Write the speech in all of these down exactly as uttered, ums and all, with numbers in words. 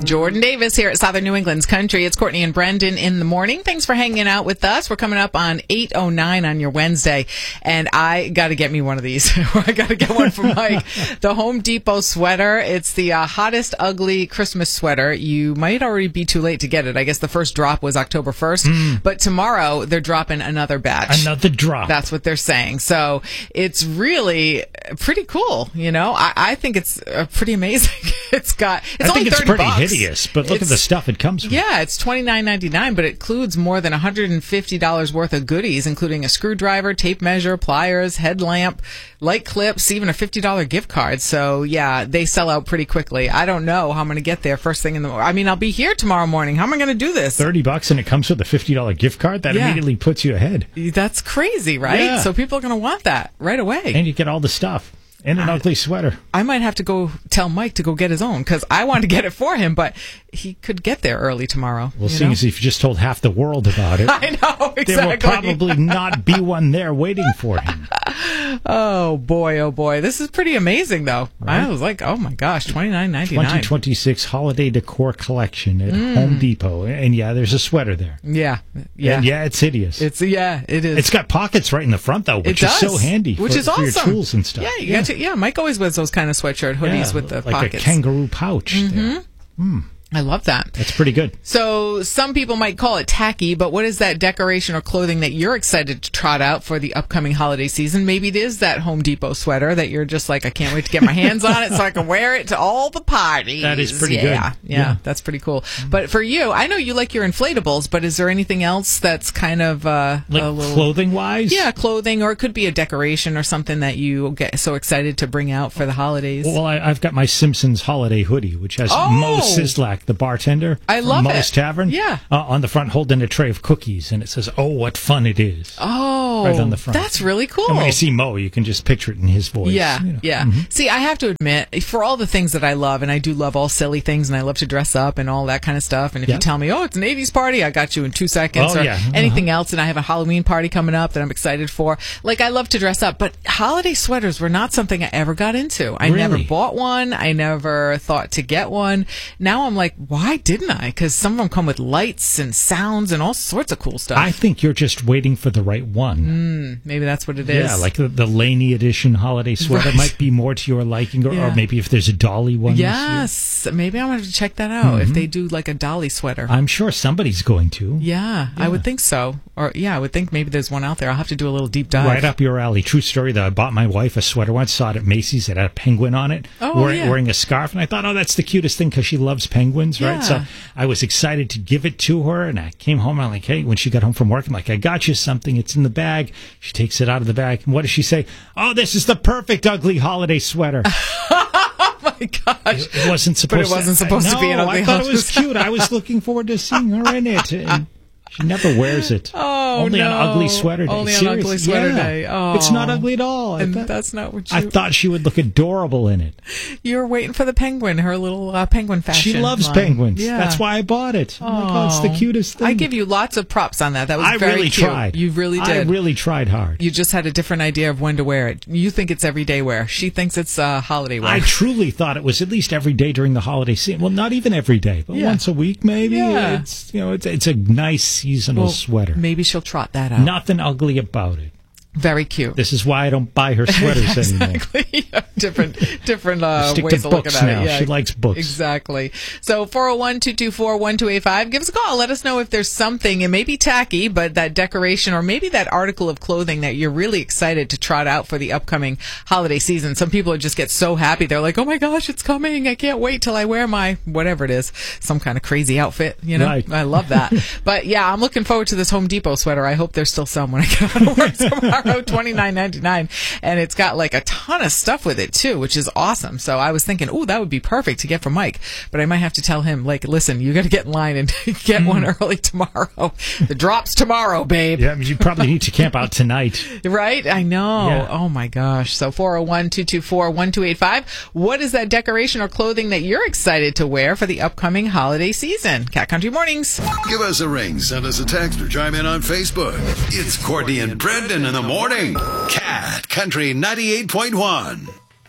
Jordan Davis here at Southern New England's Country. It's Courtney and Brendan in the morning. Thanks for hanging out with us. We're coming up on eight oh nine on your Wednesday, and I got to get me one of these. I got to get one for Mike. The Home Depot sweater. It's the uh, hottest ugly Christmas sweater. You might already be too late to get it. I guess the first drop was October first, mm. but tomorrow they're dropping another batch. Another drop. That's what they're saying. So it's really pretty cool. You know, I, I think it's uh, pretty amazing. It's got. It's I only think it's thirty pretty bucks. hideous, but look It's- at the stuff it comes with. Yeah, it's twenty-nine ninety-nine, but it includes more than one hundred fifty dollars worth of goodies, including a screwdriver, tape measure, pliers, headlamp, light clips, even a fifty dollars gift card. So, yeah, they sell out pretty quickly. I don't know how I'm going to get there first thing in the morning. I mean, I'll be here tomorrow morning. How am I going to do this? thirty bucks and it comes with a fifty dollars gift card? That Yeah. immediately puts you ahead. That's crazy, right? Yeah. So people are going to want that right away. And you get all the stuff. And an I- ugly sweater. I might have to go tell Mike to go get his own because I want to get it for him, but he could get there early tomorrow. Well, you seeing know? as if you just told half the world about it, I know, exactly. there will probably not be one there waiting for him. Oh, boy, oh, boy. This is pretty amazing, though. Right? I was like, oh, my gosh, twenty-nine ninety-nine. twenty twenty-six Holiday Decor Collection at Mm. Home Depot. And yeah, there's a sweater there. Yeah, yeah. And yeah, it's hideous. It's, yeah, it is. It's got pockets right in the front, though, which It is does, so handy which for, is for awesome. your tools and stuff. Yeah, you got to, yeah, Mike always wears those kind of sweatshirt hoodies Yeah, with the like pockets. a kangaroo pouch there. Mm. I love that. That's pretty good. So some people might call it tacky, but what is that decoration or clothing that you're excited to trot out for the upcoming holiday season? Maybe it is that Home Depot sweater that you're just like, I can't wait to get my hands on it so I can wear it to all the parties. That is pretty yeah, good. Yeah, Yeah. that's pretty cool. But for you, I know you like your inflatables, but is there anything else that's kind of uh, Like a little... clothing-wise? Yeah, clothing, or it could be a decoration or something that you get so excited to bring out for the holidays. Well, I, I've got my Simpsons holiday hoodie, which has Oh! Mo Sislak, the bartender I from love Mo's it. Tavern, Yeah. uh, on the front holding a tray of cookies, and it says, "Oh, what fun it is!" Oh, right on the front. that's really cool. And when you see Mo, you can just picture it in his voice. Yeah, you know. yeah. See, I have to admit, for all the things that I love, and I do love all silly things, and I love to dress up and all that kind of stuff. And if Yeah. you tell me, oh, it's an eighties party, I got you in two seconds. Oh, or yeah. Uh-huh. anything else, and I have a Halloween party coming up that I'm excited for. Like, I love to dress up, but holiday sweaters were not something I ever got into. I never Really? bought one. I never thought to get one. Now I'm like, why didn't I? Because some of them come with lights and sounds and all sorts of cool stuff. I think you're just waiting for the right one. Maybe that's what it is. Yeah, like the, the Laney edition holiday sweater Right. might be more to your liking, or, Yeah. or maybe if there's a Dolly one. this year. Yes, maybe I'm going to check that out if they do like a dolly sweater. I'm sure somebody's going to. yeah, I would think so. Or yeah, I would think maybe there's one out there. I'll have to do a little deep dive. Right up your alley. True story that I bought my wife a sweater once, saw it at Macy's. It had a penguin on it, Oh, wearing, yeah. wearing a scarf. And I thought, oh, that's the cutest thing because she loves penguins, right? Yeah. So I was excited to give it to her. And I came home. I'm like, hey, when she got home from work, I'm like, I got you something. It's in the bag. She takes it out of the bag. And what does she say? Oh, this is the perfect ugly holiday sweater. Oh my gosh. It, it wasn't supposed But it wasn't to, supposed to no, be an ugly I thought it holiday was cute. I was looking forward to seeing her in it. And she never wears it. Oh, Only no. on ugly sweater day. Only on Seriously. ugly sweater Yeah. day. Oh. It's not ugly at all. I And thought, that's not what you... I thought she would look adorable in it. You were waiting for the penguin, her little uh, penguin fashion. She loves line. penguins. Yeah. That's why I bought it. Oh, my God, it's the Oh. cutest thing. I give you lots of props on that. That was I very really cute. tried. You really I did. really tried hard. You just had a different idea of when to wear it. You think it's everyday wear. She thinks it's uh, holiday wear. I truly thought it was at least every day during the holiday season. Well, not even every day, but Yeah. once a week maybe. Yeah. It's you know, it's it's a nice seasonal Well, sweater. Maybe she'll trot that out. Nothing ugly about it. Very cute. This is why I don't buy her sweaters anymore. Exactly. different different uh, Stick ways to of looking books at now. it. Yeah, She likes books. Exactly. So four oh one, two two four, one two eight five. Give us a call. Let us know if there's something, it may be tacky, but that decoration or maybe that article of clothing that you're really excited to trot out for the upcoming holiday season. Some people just get so happy. They're like, oh my gosh, it's coming. I can't wait till I wear my whatever it is. Some kind of crazy outfit, you know? Right. I love that. But yeah, I'm looking forward to this Home Depot sweater. I hope there's still some when I get out of work tomorrow. twenty-nine ninety-nine, and it's got like a ton of stuff with it too, which is awesome. So I was thinking, oh, that would be perfect to get for Mike, but I might have to tell him, like, listen, you got to get in line and get one early tomorrow. The drop's tomorrow, babe. Yeah, I mean, you probably need to camp out tonight. Right? I know. Yeah. Oh my gosh. So four oh one, two two four, one two eight five. What is that decoration or clothing that you're excited to wear for the upcoming holiday season? Cat Country Mornings. Give us a ring, send us a text, or chime in on Facebook. It's Courtney and Brendan in the morning. Cat Country ninety-eight point one.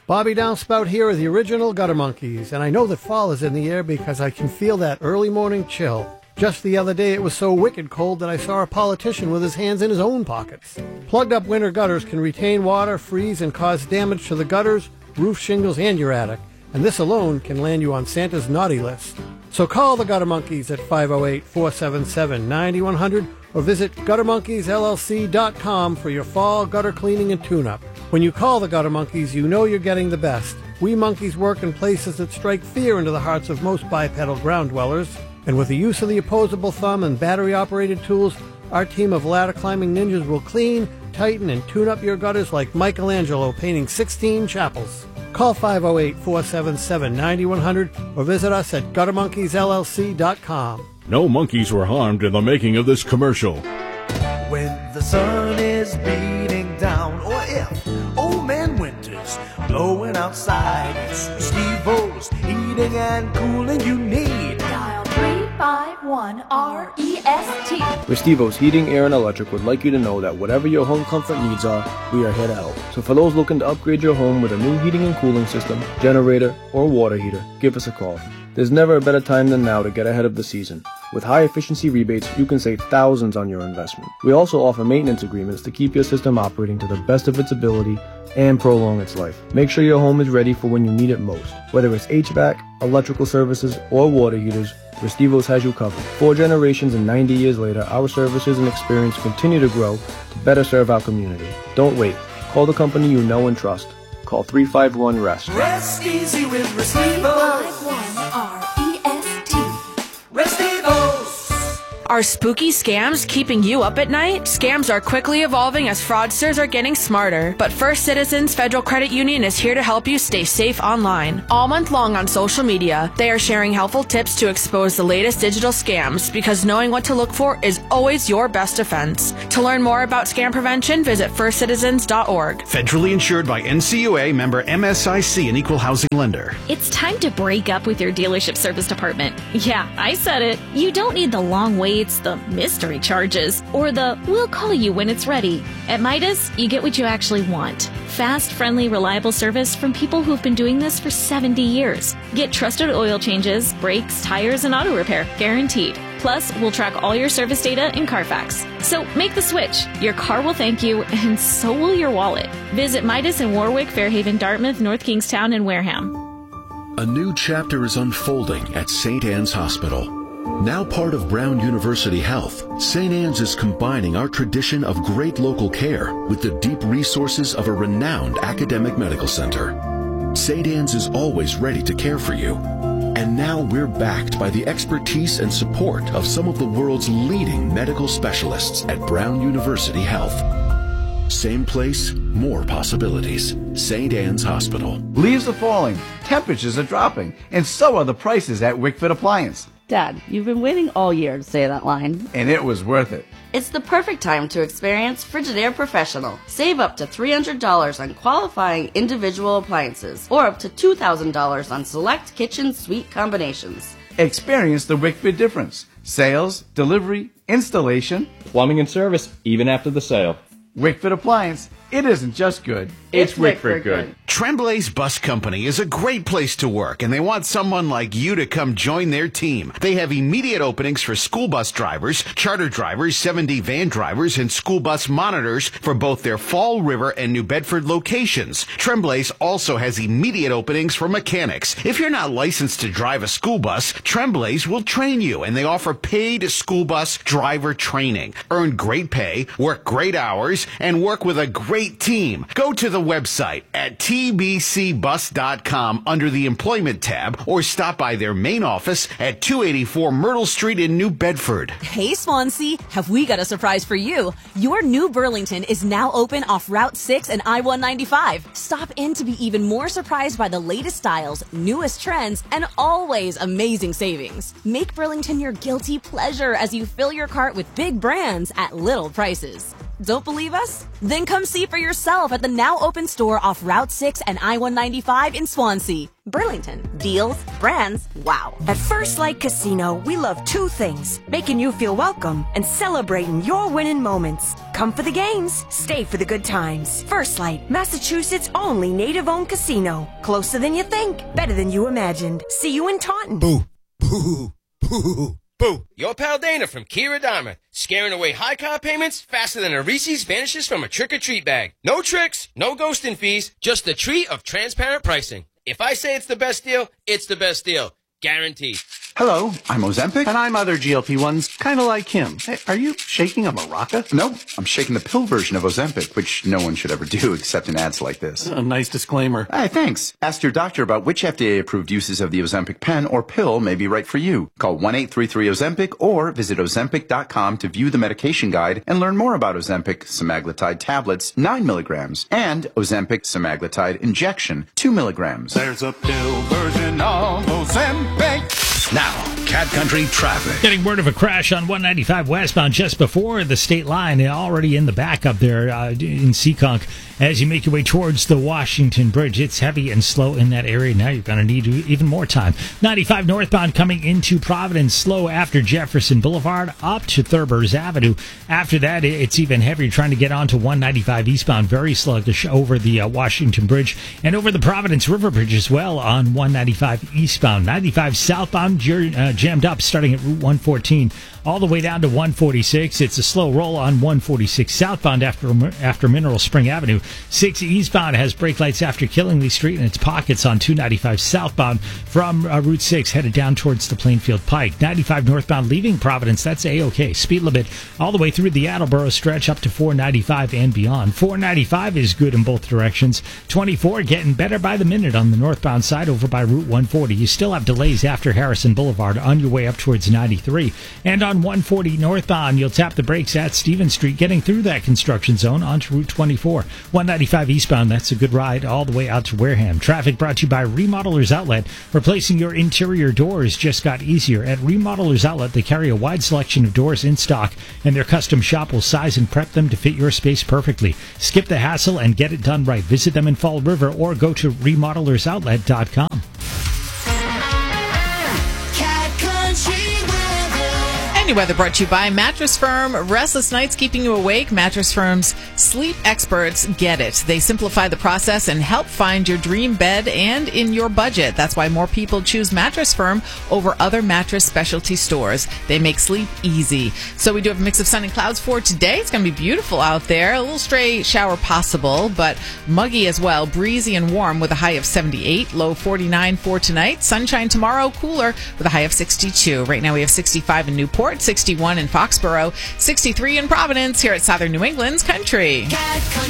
Bobby Downspout here with the original Gutter Monkeys, and I know that fall is in the air because I can feel that early morning chill. Just the other day it was so wicked cold that I saw a politician with his hands in his own pockets. Plugged up winter gutters can retain water, freeze, and cause damage to the gutters, roof shingles, and your attic, and this alone can land you on Santa's naughty list. So call the Gutter Monkeys at five oh eight, four seven seven, nine one zero zero or visit gutter monkeys l l c dot com for your fall gutter cleaning and tune-up. When you call the Gutter Monkeys, you know you're getting the best. We monkeys work in places that strike fear into the hearts of most bipedal ground dwellers, and with the use of the opposable thumb and battery-operated tools, our team of ladder-climbing ninjas will clean, tighten, and tune up your gutters like Michelangelo painting sixteen chapels. Call five oh eight, four seven seven, nine one zero zero or visit us at gutter monkeys l l c dot com. No monkeys were harmed in the making of this commercial. When the sun is beating down, or if old man winter's blowing outside, it's Steve-O's heating and cooling you need. Dial three five one R E S T. Restivo's Heating, Air, and Electric would like you to know that whatever your home comfort needs are, we are here to help. So for those looking to upgrade your home with a new heating and cooling system, generator, or water heater, give us a call. There's never a better time than now to get ahead of the season. With high efficiency rebates, you can save thousands on your investment. We also offer maintenance agreements to keep your system operating to the best of its ability and prolong its life. Make sure your home is ready for when you need it most. Whether it's H V A C, electrical services, or water heaters, Restivo's has you covered. Four generations and ninety years later, our services and experience continue to grow to better serve our community. Don't wait. Call the company you know and trust. Call three five one REST. Rest easy with Restivo's. five one R E S T. Restivo's. Are spooky scams keeping you up at night? Scams are quickly evolving as fraudsters are getting smarter. But First Citizens Federal Credit Union is here to help you stay safe online. All month long on social media, they are sharing helpful tips to expose the latest digital scams because knowing what to look for is always your best defense. To learn more about scam prevention, visit first citizens dot org. Federally insured by N C U A, member M S I C, and equal housing lender. It's time to break up with your dealership service department. Yeah, I said it. You don't need the long waits, the mystery charges, or the we'll call you when it's ready. At Midas, you get what you actually want. Fast, friendly, reliable service from people who've been doing this for seventy years. Get trusted oil changes, brakes, tires, and auto repair, guaranteed. Plus, we'll track all your service data in Carfax. So make the switch. Your car will thank you, and so will your wallet. Visit Midas in Warwick, Fairhaven, Dartmouth, North Kingstown, and Wareham. A new chapter is unfolding at Saint Anne's Hospital. Now part of Brown University Health, Saint Anne's is combining our tradition of great local care with the deep resources of a renowned academic medical center. Saint Anne's is always ready to care for you. And now we're backed by the expertise and support of some of the world's leading medical specialists at Brown University Health. Same place, more possibilities. Saint Anne's Hospital. Leaves are falling, temperatures are dropping, and so are the prices at Wickford Appliance. Dad, you've been waiting all year to say that line. And it was worth it. It's the perfect time to experience Frigidaire Professional. Save up to three hundred dollars on qualifying individual appliances, or up to two thousand dollars on select kitchen suite combinations. Experience the Wickford difference. Sales, delivery, installation, plumbing and service, even after the sale. Wickford Appliance. It isn't just good. It's, it's Wickford good. good. Tremblay's Bus Company is a great place to work, and they want someone like you to come join their team. They have immediate openings for school bus drivers, charter drivers, seven D van drivers, and school bus monitors for both their Fall River and New Bedford locations. Tremblay's also has immediate openings for mechanics. If you're not licensed to drive a school bus, Tremblay's will train you, and they offer paid school bus driver training. Earn great pay, work great hours, and work with a great team. Go to the website at t b c bus dot com under the Employment tab, or stop by their main office at two eighty-four Myrtle Street in New Bedford. Hey Swansea, have we got a surprise for you? Your new Burlington is now open off Route six and I one ninety-five. Stop in to be even more surprised by the latest styles, newest trends, and always amazing savings. Make Burlington your guilty pleasure as you fill your cart with big brands at little prices. Don't believe us? Then come see for yourself at the now open store off Route six and I one ninety-five in Swansea. Burlington. Deals, brands, wow. At First Light Casino, we love two things: making you feel welcome and celebrating your winning moments. Come for the games, stay for the good times. First Light, Massachusetts' only native-owned casino. Closer than you think, better than you imagined. See you in Taunton. Boo. Boo. Boo. Boo. Your pal Dana from Kira Dharma. Scaring away high car payments faster than a Reese's vanishes from a trick-or-treat bag. No tricks, no ghosting fees, just the treat of transparent pricing. If I say it's the best deal, it's the best deal. Guaranteed. Hello, I'm Ozempic. And I'm other G L P ones, kind of like him. Hey, are you shaking a maraca? No, I'm shaking the pill version of Ozempic, which no one should ever do except in ads like this. A nice disclaimer. Hey, thanks. Ask your doctor about which F D A-approved uses of the Ozempic pen or pill may be right for you. Call one eight three three Ozempic or visit Ozempic dot com to view the medication guide and learn more about Ozempic semaglutide tablets, nine milligrams, and Ozempic semaglutide injection, two milligrams. There's a pill version of Ozempic. Now, Cat Country traffic. Getting word of a crash on one ninety-five westbound just before the state line. Already in the back up there uh, in Seekonk as you make your way towards the Washington Bridge. It's heavy and slow in that area. Now you're going to need even more time. ninety-five northbound coming into Providence, slow after Jefferson Boulevard up to Thurbers Avenue. After that, it's even heavier trying to get onto one ninety-five eastbound. Very sluggish over the uh, Washington Bridge and over the Providence River Bridge as well on one ninety-five eastbound. ninety-five southbound uh, jammed up starting at Route one fourteen all the way down to one forty-six. It's a slow roll on one forty-six southbound after after Mineral Spring Avenue. six eastbound has brake lights after Killingly Street and its pockets on two ninety-five southbound from uh, Route six headed down towards the Plainfield Pike. ninety-five northbound leaving Providence, that's A-OK. Speed limit all the way through the Attleboro stretch up to four ninety-five and beyond. four ninety-five is good in both directions. twenty-four getting better by the minute on the northbound side over by Route one forty. You still have delays after Harrison Boulevard on your way up towards ninety-three. And on one forty northbound, you'll tap the brakes at Stevens Street, getting through that construction zone onto Route twenty-four. one ninety-five eastbound, that's a good ride all the way out to Wareham. Traffic brought to you by Remodelers Outlet. Replacing your interior doors just got easier. At Remodelers Outlet, they carry a wide selection of doors in stock, and their custom shop will size and prep them to fit your space perfectly. Skip the hassle and get it done right. Visit them in Fall River or go to remodelers outlet dot com. Any weather brought to you by Mattress Firm. Restless nights keeping you awake? Mattress Firm's sleep experts get it. They simplify the process and help find your dream bed and in your budget. That's why more people choose Mattress Firm over other mattress specialty stores. They make sleep easy. So we do have a mix of sun and clouds for today. It's going to be beautiful out there. A little stray shower possible, but muggy as well. Breezy and warm with a high of seventy-eight, low forty-nine for tonight. Sunshine tomorrow, cooler with a high of sixty-two. Right now we have sixty-five in Newport, sixty-one in Foxborough, sixty-three in Providence here at Southern New England's Country.